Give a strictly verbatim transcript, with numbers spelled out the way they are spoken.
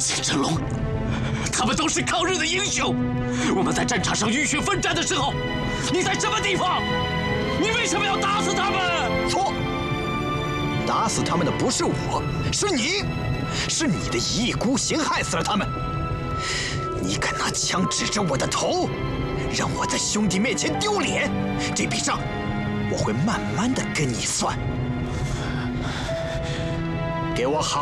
金振龙，他们都是抗日的英雄。我们在战场上浴血奋战的时候，你在什么地方？你为什么要打死他们？ 错，打死他们的不是我，是你，是你的一意孤行害死了他们。你敢拿枪指着我的头，让我在兄弟面前丢脸，这笔账我会慢慢的跟你算。给我好。